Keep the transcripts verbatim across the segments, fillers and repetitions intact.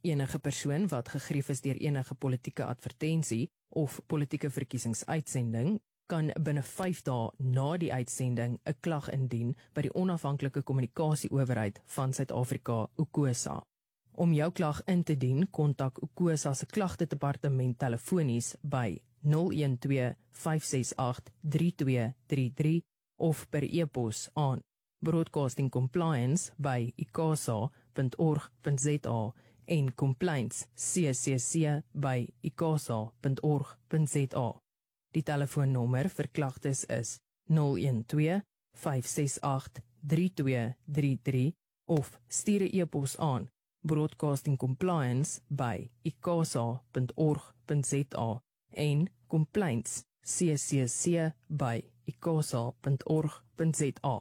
Enige persoon wat gegrief is deur enige politieke advertensie of politieke verkiesingsuitsending kan binne vyf dae na die uitsending 'n klag indien by die onafhanklike kommunikasieowerheid van Suid-Afrika, UKOSA. Om jou klag in te dien, kontak UKOSA se klagtedepartement telefonies by nul een twee vyf ses agt drie twee drie drie of per e-pos aan broadcastingcompliance by i k a s a punt org punt z a en complaints c c c by i k a s a punt org punt z a. Die telefoonnommer vir klagtes is nul een twee vyf ses agt drie twee drie drie of stuur 'n e-pos aan broadcastingcompliance by i k a s a punt org punt z a en complaints c c c by i k a s a punt org punt z a.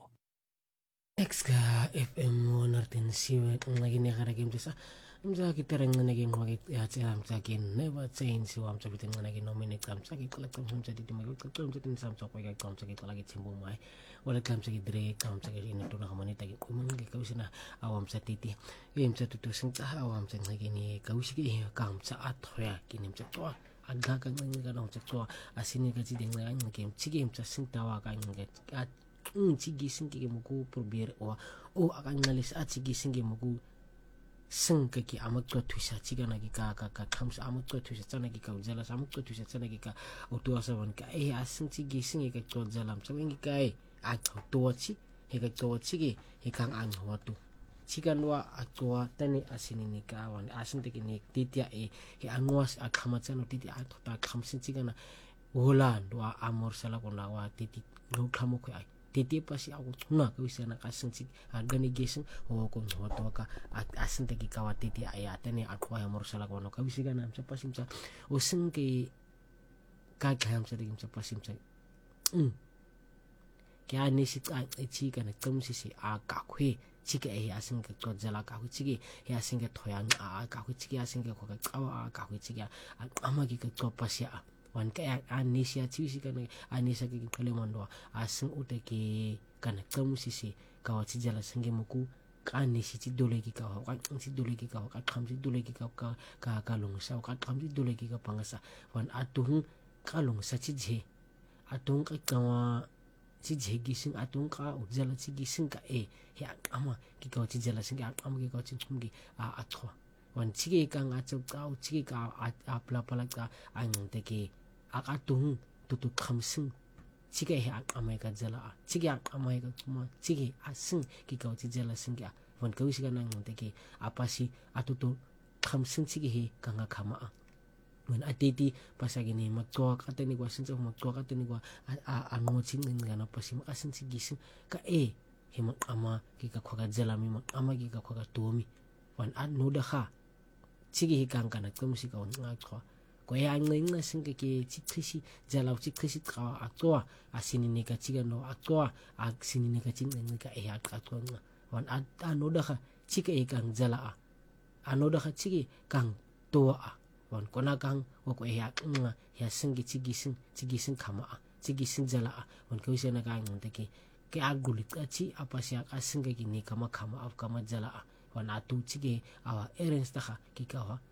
Exka F M honderd zeven lagi negara game desa. Mza kita rengen lagi ngwagi ya ceram sakin never change so am sabi tengen lagi nominate kam sakit kalau kam jadi di magu kalau jadi sam sok pakai kam sakit lagi cembung mai wala kam sakit dre kam sakit ini tu nak mani tagi kumang ke kau sana awam satiti em satu tu sengta awam seng lagi ni kau sih kam saat ya kini mza tua agak kan lagi kan mza tua asini kasi dengan lagi game cigi mza sengta wa kan lagi Hmm, cigi singki muku probeer o o akan ngalis at cigi singki muku sing kaki amat tua tuisa ciga nagi ka ka ka kams amat tua tuisa cana ki ka ujala amat tua tuisa cana ki ka utua saban ka eh asing cigi sing ka tua jalam saban ki ka eh at tua ci he ka tua cigi he kang ang watu ciga nua atua tani asini ni ka wan asing teki ni titia eh he anwas akamat cana titia at ta kamsin ciga na hola dua amor salah kona wa titi lu kamu ko ai titi pasi aku tuna kau bisa nak asing cik harga ni geseng oh kau nuat tua ka asing teki kawat titi ayat ni aku yang mau salah kau nak kau bisa kan am siapa sih macam oh seng ke kagak am sedih macam pasi macam hmm kaya ni sit ay cik kan kamu sisi agak kue cik eh asing ke kau jalan kau cik eh asing ke toyang agak kue cik asing ke kau kau agak kue cik ama kita kau pasi ah wan kaya anisya ciwi kan anisya ki kaleman do asing ute ki kan kamu sisi kawa ci jala sange muku anisi ci dole ki kawa kan ci dole ki kawa kan kam ci dole ki kawa ka ka kalung sa kan kam ci dole ki ka pangasa wan atung kalung sa ci je atung ka kawa ci je gising atung ka jala ci gising ka e ya ama ki kawa ci jala sange ama ki kawa ci tumgi a atwa wan cigi kang acau kau cigi ka apla pala ka ang teki akatung tutu kamsing cigi he amai ka jala cigi amai ka cuma cigi asing ki kau ci jala singka wan kau sih kanang teki apa sih atutu kamsing cigi he kanga kama wan atiti pasagi ni matwa kata ni gua sensa matwa kata ni gua anu cing ni kana pasi makasin cigi sing ka e he mak ama ki ka kwa jala mi mak ama ki ka kwa tuomi wan anu dah ha cigi he kang kana kamu sih kau ngakwa ko ya ang nang sing ke cikisi jalau cikisi ka atwa asini ne ka ciga no atwa asini ne ka cing ne ka eh atwa wan anu dah ha cika e kang jala anu dah cigi kang toa wan kona kang o ko eh nga ya sing cigi sing cigi sing kama cigi sing jala wan ko sih na kang teki ke agulit ka ci apa sih asing ke kini kama kama af kama jala wan atu cigi awa erens dah ki kawa